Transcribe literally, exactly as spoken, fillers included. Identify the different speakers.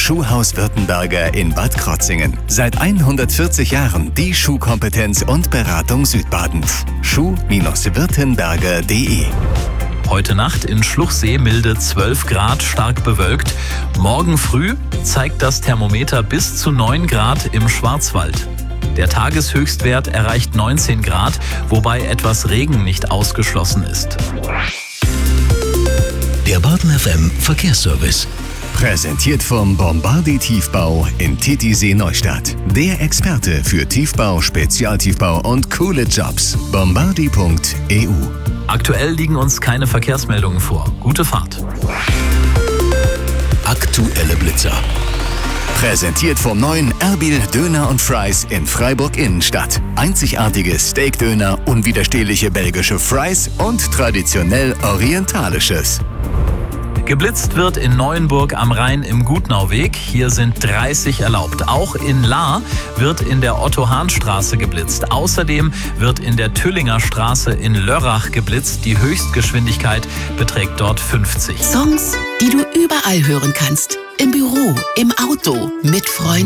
Speaker 1: Schuhhaus Württemberger in Bad Krotzingen. Seit hundertvierzig Jahren die Schuhkompetenz und Beratung Südbadens. schuh-württemberger punkt de.
Speaker 2: Heute Nacht in Schluchsee milde zwölf Grad, stark bewölkt. Morgen früh zeigt das Thermometer bis zu neun Grad im Schwarzwald. Der Tageshöchstwert erreicht neunzehn Grad, wobei etwas Regen nicht ausgeschlossen ist.
Speaker 3: Der Baden F M Verkehrsservice.
Speaker 1: Präsentiert vom Bombardi Tiefbau in Titisee Neustadt. Der Experte für Tiefbau, Spezialtiefbau und coole Jobs. bombardi punkt e u.
Speaker 2: Aktuell liegen uns keine Verkehrsmeldungen vor. Gute Fahrt.
Speaker 3: Aktuelle Blitzer.
Speaker 1: Präsentiert vom neuen Erbil Döner und Fries in Freiburg Innenstadt. Einzigartige Steakdöner, unwiderstehliche belgische Fries und traditionell orientalisches.
Speaker 2: Geblitzt wird in Neuenburg am Rhein im Gutnauweg. Hier sind dreißig erlaubt. Auch in Lahr wird in der Otto-Hahn-Straße geblitzt. Außerdem wird in der Tüllinger Straße in Lörrach geblitzt. Die Höchstgeschwindigkeit beträgt dort fünfzig.
Speaker 4: Songs, die du überall hören kannst. Im Büro, im Auto, mit Freunden.